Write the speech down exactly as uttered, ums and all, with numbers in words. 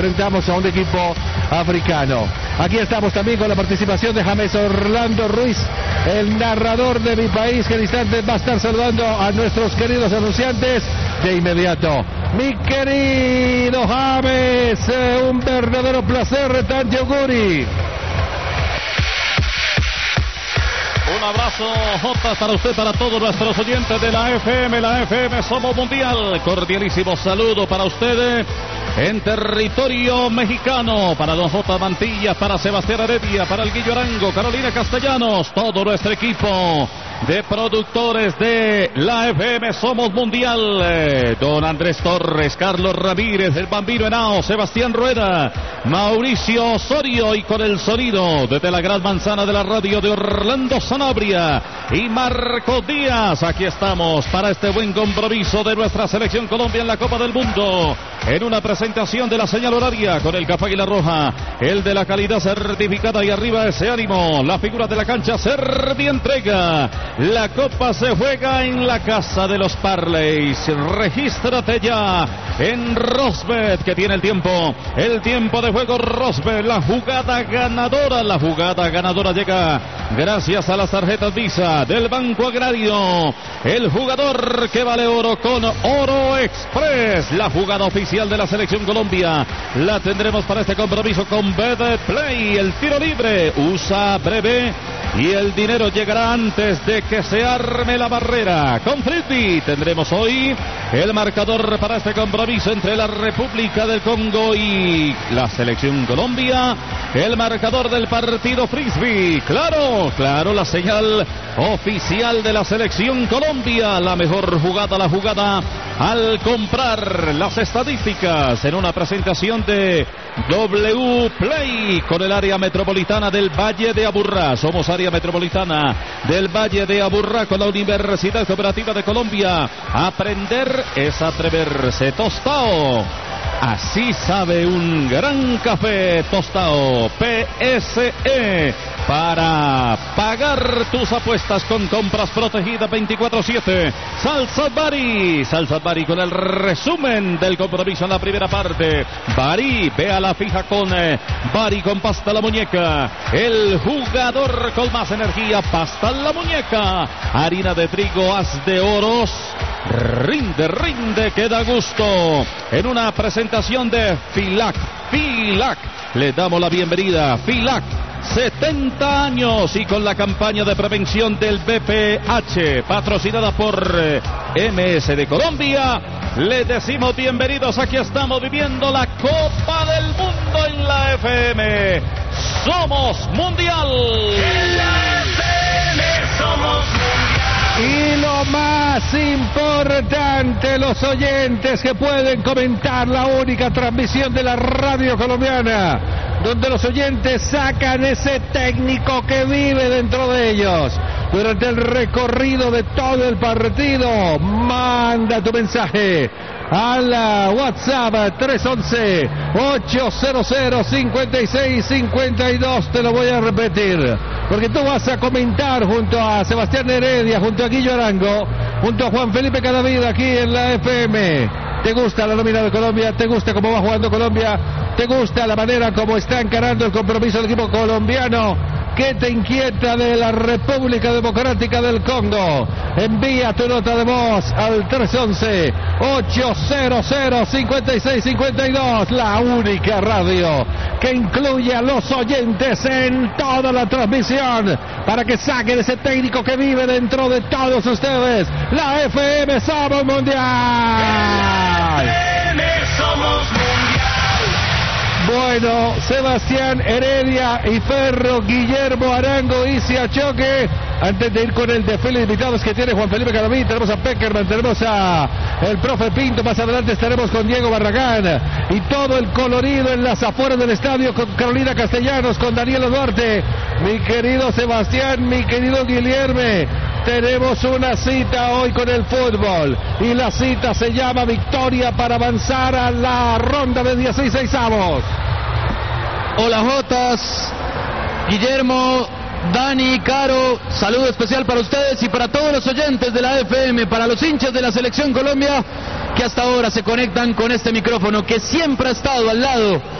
Enfrentamos a un equipo africano. Aquí estamos también con la participación de James Orlando Ruiz, el narrador de Mi País, que en instantes va a estar saludando a nuestros queridos anunciantes de inmediato. Mi querido James, eh, un verdadero placer, tanti auguri. Un abrazo, Jota, para usted, para todos nuestros oyentes de la F M, la F M Somos Mundial. Cordialísimo saludo para ustedes en territorio mexicano, para don Jota Mantilla, para Sebastián Heredia, para el Guillo Arango, Carolina Castellanos, todo nuestro equipo de productores de la F M Somos Mundial, eh, don Andrés Torres, Carlos Ramírez, el Bambino Henao, Sebastián Rueda, Mauricio Osorio, y con el sonido desde la gran manzana de la radio de Orlando Sanabria y Marco Díaz. Aquí estamos para este buen compromiso de nuestra selección Colombia en la Copa del Mundo, en una presentación de la señal horaria con el café y la roja, el de la calidad certificada, y arriba ese ánimo, la figura de la cancha, Servi entrega. La copa se juega en la casa de los Parleys. Regístrate ya en Rosbet, que tiene el tiempo, el tiempo de juego Rosbet, la jugada ganadora, la jugada ganadora llega gracias a las tarjetas Visa del Banco Agrario. El jugador que vale oro con Oro Express, la jugada oficial de la selección Colombia, la tendremos para este compromiso con Bet Play. El tiro libre usa breve y el dinero llegará antes de que se arme la barrera. Con Frisbee tendremos hoy el marcador para este compromiso entre la República del Congo y la selección Colombia. El marcador del partido Frisbee, claro, claro, la señal oficial de la selección Colombia. La mejor jugada, la jugada al comprar las estadísticas en una presentación de W Play con el área metropolitana del Valle de Aburrá. Somos área metropolitana del Valle de Aburrá con la Universidad Cooperativa de Colombia. Aprender es atreverse. Tostao, así sabe un gran café. Tostao, P S E, para pagar tus apuestas con compras protegidas veinticuatro siete. Salsa Bari, Salsa Bari con el resumen del compromiso en la primera parte. Bari, ve a la fija con eh, Bari con pasta la muñeca. El jugador con más energía, pasta la muñeca. Harina de trigo, haz de oros. Rinde, rinde, que da gusto. En una presentación de Filac, Filac, le damos la bienvenida. Filac, setenta años, y con la campaña de prevención del B P H, patrocinada por eh, M S de Colombia, le decimos bienvenidos. Aquí estamos viviendo la Copa del Mundo en la F M Somos Mundial. En la F M Somos Mundial. Y lo más importante, los oyentes que pueden comentar la única transmisión de la radio colombiana, donde los oyentes sacan ese técnico que vive dentro de ellos durante el recorrido de todo el partido. Manda tu mensaje a la WhatsApp tres once, ocho cero cero, cincuenta y seis cincuenta y dos. Te lo voy a repetir, porque tú vas a comentar junto a Sebastián Heredia, junto a Guillo Arango, junto a Juan Felipe Cadavid aquí en la F M. ¿Te gusta la nómina de Colombia? ¿Te gusta cómo va jugando Colombia? ¿Te gusta la manera como está encarando el compromiso del equipo colombiano? ¿Qué te inquieta de la República Democrática del Congo? Envía tu nota de voz al tres once, ocho cero cero, cincuenta y seis cincuenta y dos, la única radio que incluye a los oyentes en toda la transmisión, para que saquen ese técnico que vive dentro de todos ustedes. La F M Somos Mundial. La F M Somos Mundial. Bueno, Sebastián Heredia y Ferro, Guillermo Arango y Siachoque. Antes de ir con el desfile de invitados que tiene Juan Felipe Cadavid, tenemos a Peckerman, tenemos a el profe Pinto, más adelante estaremos con Diego Barragán y todo el colorido en las afueras del estadio con Carolina Castellanos, con Daniel Duarte. Mi querido Sebastián, mi querido Guillerme, tenemos una cita hoy con el fútbol, y la cita se llama victoria para avanzar a la ronda de dieciséis avos. Hola Jotas, Guillermo, Dani, Caro, saludo especial para ustedes y para todos los oyentes de la F M, para los hinchas de la Selección Colombia. que hasta ahora se conectan con este micrófono que siempre ha estado al lado